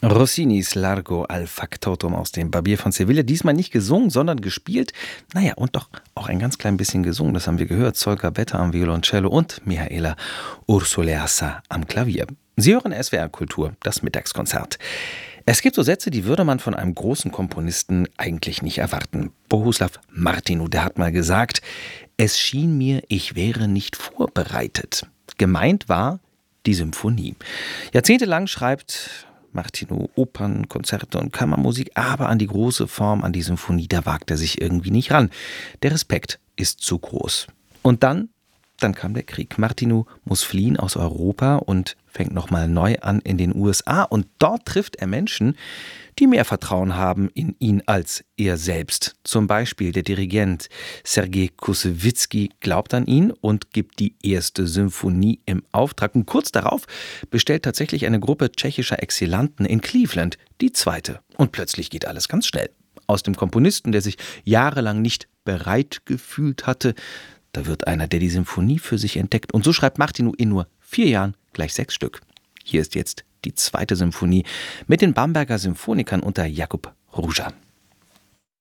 Rossinis Largo al Factotum aus dem Barbier von Sevilla. Diesmal nicht gesungen, sondern gespielt. Naja, und doch auch ein ganz klein bisschen gesungen. Das haben wir gehört. Sol Gabetta am Violoncello und Mihaela Ursuleasa am Klavier. Sie hören SWR Kultur, das Mittagskonzert. Es gibt so Sätze, die würde man von einem großen Komponisten eigentlich nicht erwarten. Bohuslav Martinu, der hat mal gesagt, es schien mir, ich wäre nicht vorbereitet. Gemeint war die Symphonie. Jahrzehntelang schreibt Martinu Opern, Konzerte und Kammermusik, aber an die große Form, an die Symphonie, da wagt er sich irgendwie nicht ran. Der Respekt ist zu groß. Und dann kam der Krieg. Martinu muss fliehen aus Europa und fängt nochmal neu an in den USA. Und dort trifft er Menschen, die mehr Vertrauen haben in ihn als er selbst. Zum Beispiel der Dirigent Sergei Koussevitzky glaubt an ihn und gibt die erste Symphonie im Auftrag. Und kurz darauf bestellt tatsächlich eine Gruppe tschechischer Exilanten in Cleveland die zweite. Und plötzlich geht alles ganz schnell. Aus dem Komponisten, der sich jahrelang nicht bereit gefühlt hatte, da wird einer, der die Symphonie für sich entdeckt. Und so schreibt Martinu in nur 4 Jahren gleich 6 Stück. Hier ist jetzt die zweite Symphonie mit den Bamberger Symphonikern unter Jakub Ruža.